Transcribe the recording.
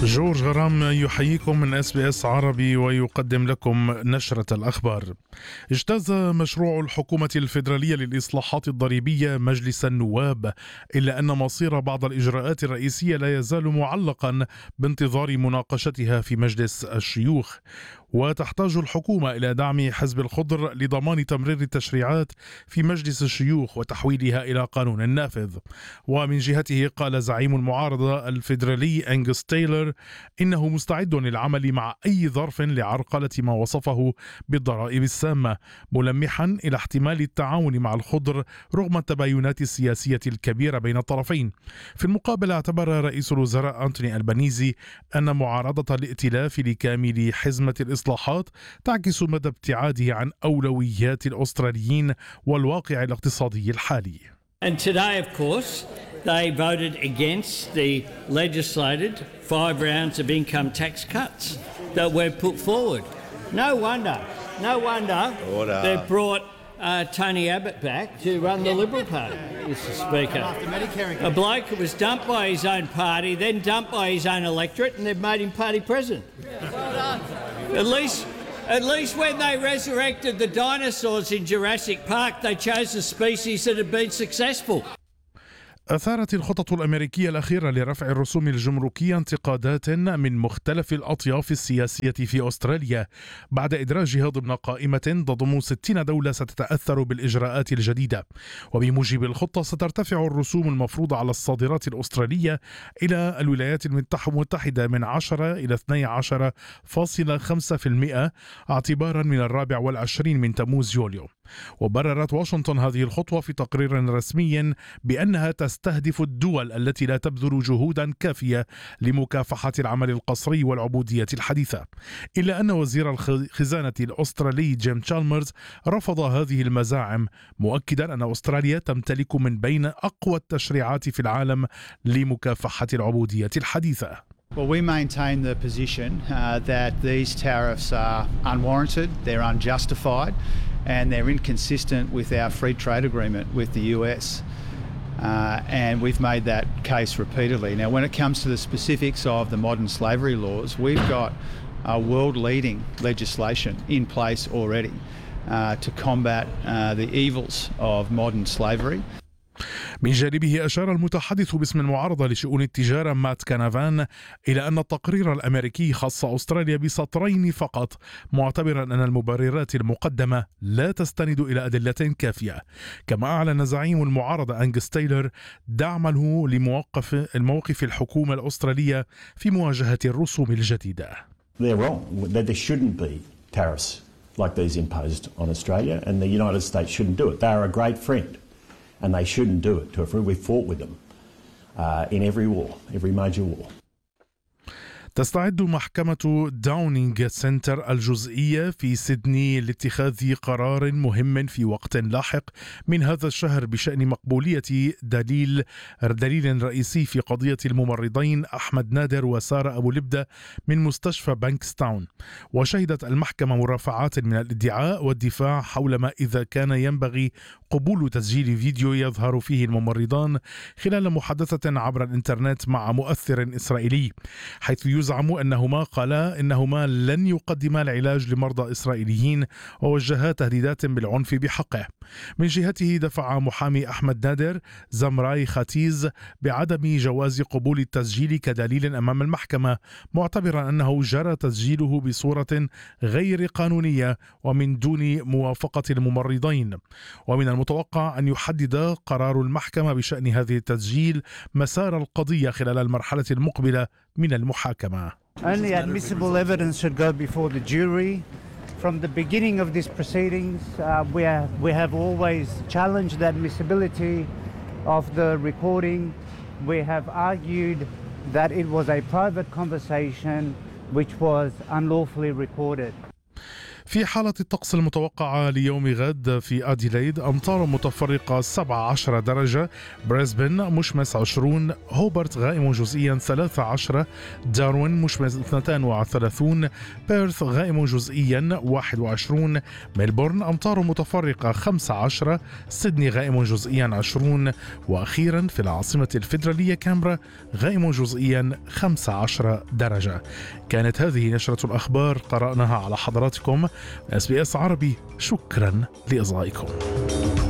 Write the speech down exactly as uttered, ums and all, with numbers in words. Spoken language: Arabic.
جورج غرام يحييكم من اس بي اس عربي ويقدم لكم نشرة الأخبار. اجتاز مشروع الحكومة الفيدرالية للإصلاحات الضريبية مجلس النواب، إلا أن مصير بعض الإجراءات الرئيسية لا يزال معلقا بانتظار مناقشتها في مجلس الشيوخ. وتحتاج الحكومة إلى دعم حزب الخضر لضمان تمرير التشريعات في مجلس الشيوخ وتحويلها إلى قانون نافذ. ومن جهته قال زعيم المعارضة الفيدرالي أنغوس تايلور إنه مستعد للعمل مع أي ظرف لعرقلة ما وصفه بالضرائب السامة، ملمحا إلى احتمال التعاون مع الخضر رغم التباينات السياسية الكبيرة بين الطرفين. في المقابل اعتبر رئيس الوزراء أنتوني ألبانيزي أن معارضة الائتلاف لكامل حزمة الإصلاحات تعكس مدى ابتعاده عن أولويات الأستراليين والواقع الاقتصادي الحالي. And today, of course, they voted against the legislated five rounds of income tax cuts that were put forward. No wonder, no wonder Order. They've brought uh, Tony Abbott back to run the Liberal Party, Mister Speaker. A bloke who was dumped by his own party, then dumped by his own electorate, and they've made him party president. Well done. At least, at least when they resurrected the dinosaurs in Jurassic Park, they chose a species that had been successful. أثارت الخطط الأمريكية الأخيرة لرفع الرسوم الجمركية انتقادات من مختلف الأطياف السياسية في أستراليا بعد إدراجها ضمن قائمة تضم ستين دولة ستتأثر بالإجراءات الجديدة. وبموجب الخطة سترتفع الرسوم المفروضة على الصادرات الأسترالية إلى الولايات المتحدة من عشرة إلى اثني عشر فاصلة خمسة بالمئة اعتبارا من الرابع والعشرين من تموز يوليو. وبررت واشنطن هذه الخطوة في تقرير رسمي بأنها تستهدف الدول التي لا تبذل جهودا كافية لمكافحة العمل القسري والعبودية الحديثة. إلا أن وزير الخزانة الأسترالي جيم تشالمرز رفض هذه المزاعم، مؤكدا أن أستراليا تمتلك من بين أقوى التشريعات في العالم لمكافحة العبودية الحديثة. Well, we maintain the position uh, that these tariffs are unwarranted, they're unjustified, and they're inconsistent with our free trade agreement with the U S. Uh, and we've made that case repeatedly. Now, when it comes to the specifics of the modern slavery laws, we've got uh, world-leading legislation in place already uh, to combat uh, the evils of modern slavery. من جانبه أشار المتحدث باسم المعارضة لشؤون التجارة مات كانافان إلى أن التقرير الأمريكي خص أستراليا بسطرين فقط، معتبرا أن المبررات المقدمة لا تستند إلى أدلة كافية. كما أعلن زعيم المعارضة أنغوس تايلور دعمه لموقف الموقف الحكومة الأسترالية في مواجهة الرسوم الجديدة. They're wrong. There shouldn't be tariffs like these imposed on Australia, and the United States shouldn't do it. They are a great friend. And they shouldn't do it to a friend. We fought with them uh, in every war, every major war. تستعد محكمة داونينغ سنتر الجزئية في سيدني لاتخاذ قرار مهم في وقت لاحق من هذا الشهر بشأن مقبولية دليل دليل رئيسي في قضية الممرضين أحمد نادر وسارة أبو لبدة من مستشفى بانكستاون. وشهدت المحكمة مرافعات من الادعاء والدفاع حول ما إذا كان ينبغي قبول تسجيل فيديو يظهر فيه الممرضان خلال محادثة عبر الإنترنت مع مؤثر إسرائيلي، حيث يزعم أنهما قالا إنهما لن يقدما العلاج لمرضى إسرائيليين ووجها تهديدات بالعنف بحقه. من جهته دفع محامي أحمد نادر زمراي خاتيز بعدم جواز قبول التسجيل كدليل أمام المحكمة، معتبرا أنه جرى تسجيله بصورة غير قانونية ومن دون موافقة الممرضين. ومن المتوقع أن يحدد قرار المحكمة بشأن هذه التسجيل مسار القضية خلال المرحلة المقبلة من المحاكمة. Only admissible evidence should go before the jury. From the beginning of these proceedings, uh, we, have, we have always challenged the admissibility of the recording. We have argued that it was a private conversation which was unlawfully recorded. في حالة الطقس المتوقعة ليوم غد في أديلايد أمطار متفرقة سبعة عشر درجة، بريسبن مشمس عشرون، هوبرت غائم جزئيا ثلاثة عشر، داروين مشمس اثنين وثلاثين، بيرث غائم جزئيا واحد وعشرون، ميلبورن أمطار متفرقة خمسة عشر، سيدني غائم جزئيا عشرون، وأخيرا في العاصمة الفيدرالية كامبرا غائم جزئيا خمسة عشر درجة. كانت هذه نشرة الأخبار قرأناها على حضراتكم اس بي اس عربي. شكرا لإصغائكم.